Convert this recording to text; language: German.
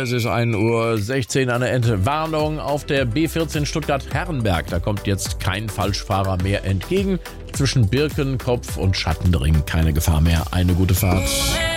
Es ist 1:16 Uhr an der Ente. Warnung auf der B14 Stuttgart-Herrenberg. Da kommt jetzt kein Falschfahrer mehr entgegen. Zwischen Birkenkopf und Schattenring keine Gefahr mehr. Eine gute Fahrt.